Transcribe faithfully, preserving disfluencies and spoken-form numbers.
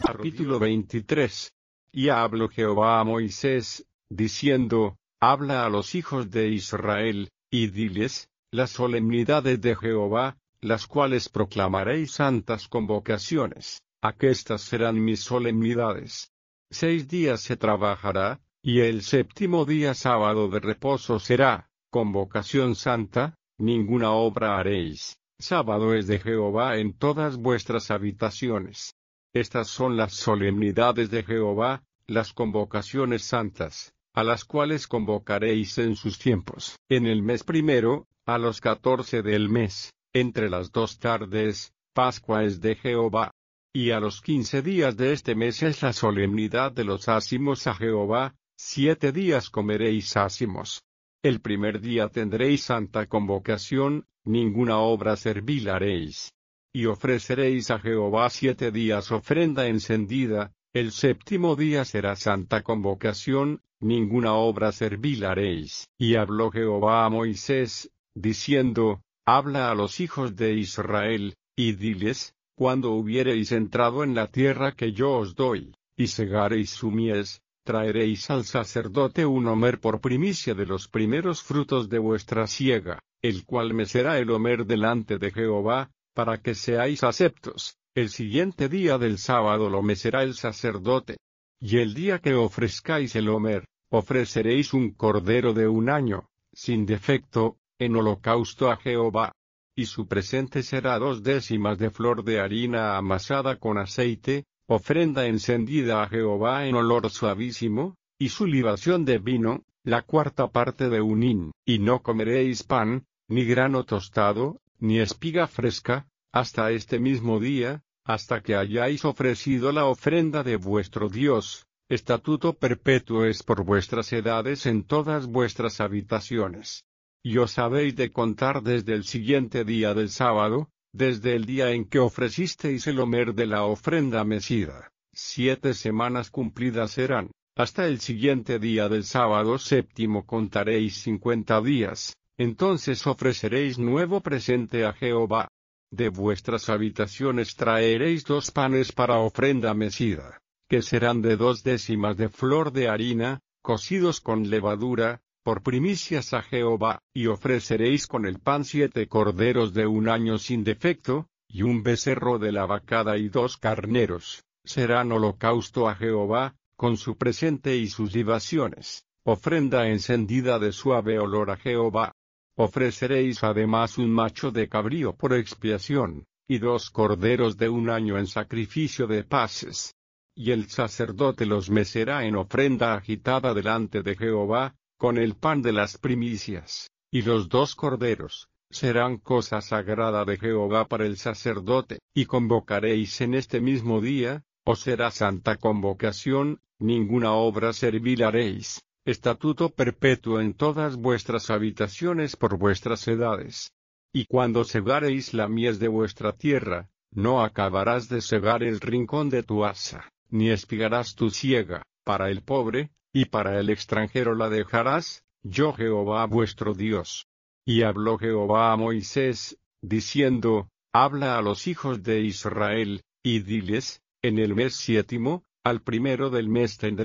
Capítulo veintitrés. Y habló Jehová a Moisés, diciendo, habla a los hijos de Israel, y diles, las solemnidades de Jehová, las cuales proclamaréis santas convocaciones, aquestas serán mis solemnidades. Seis días se trabajará, y el séptimo día sábado de reposo será, convocación santa, ninguna obra haréis, sábado es de Jehová en todas vuestras habitaciones. Estas son las solemnidades de Jehová, las convocaciones santas, a las cuales convocaréis en sus tiempos. En el mes primero, a los catorce del mes, entre las dos tardes, Pascua es de Jehová. Y a los quince días de este mes es la solemnidad de los ázimos a Jehová, siete días comeréis ázimos. El primer día tendréis santa convocación, ninguna obra servil haréis. Y ofreceréis a Jehová siete días ofrenda encendida, el séptimo día será santa convocación, ninguna obra servil haréis. Y habló Jehová a Moisés, diciendo, habla a los hijos de Israel, y diles, cuando hubiereis entrado en la tierra que yo os doy, y segareis su mies, traeréis al sacerdote un homer por primicia de los primeros frutos de vuestra siega, el cual mecerá el homer delante de Jehová, para que seáis aceptos. El siguiente día del sábado lo mecerá el sacerdote. Y el día que ofrezcáis el homer, ofreceréis un cordero de un año, sin defecto, en holocausto a Jehová. Y su presente será dos décimas de flor de harina amasada con aceite, ofrenda encendida a Jehová en olor suavísimo, y su libación de vino, la cuarta parte de un hin. Y no comeréis pan, ni grano tostado, ni espiga fresca, hasta este mismo día, hasta que hayáis ofrecido la ofrenda de vuestro Dios. Estatuto perpetuo es por vuestras edades en todas vuestras habitaciones. Y os habéis de contar desde el siguiente día del sábado, desde el día en que ofrecisteis el homer de la ofrenda mecida. Siete semanas cumplidas serán, hasta el siguiente día del sábado séptimo contaréis cincuenta días. Entonces ofreceréis nuevo presente a Jehová. De vuestras habitaciones traeréis dos panes para ofrenda mecida, que serán de dos décimas de flor de harina, cocidos con levadura, por primicias a Jehová, y ofreceréis con el pan siete corderos de un año sin defecto, y un becerro de la vacada y dos carneros, serán holocausto a Jehová, con su presente y sus libaciones, ofrenda encendida de suave olor a Jehová. Ofreceréis además un macho de cabrío por expiación, y dos corderos de un año en sacrificio de paces. Y el sacerdote los mecerá en ofrenda agitada delante de Jehová, con el pan de las primicias, y los dos corderos, serán cosa sagrada de Jehová para el sacerdote, y convocaréis en este mismo día, os será santa convocación, ninguna obra servil haréis. Estatuto perpetuo en todas vuestras habitaciones por vuestras edades. Y cuando segareis la mies de vuestra tierra, no acabarás de segar el rincón de tu haza, ni espigarás tu siega, para el pobre, y para el extranjero la dejarás, yo Jehová vuestro Dios. Y habló Jehová a Moisés, diciendo, habla a los hijos de Israel, y diles, en el mes séptimo, al primero del mes tendréis